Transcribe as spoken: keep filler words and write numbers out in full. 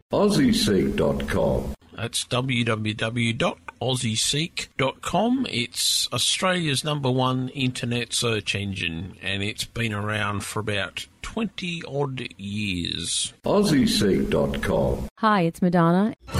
Aussie Seek dot com. That's w w w dot aussie seek dot com. It's Australia's number one internet search engine, and it's been around for about twenty odd years. Aussie Seek dot com. Hi, it's Madonna.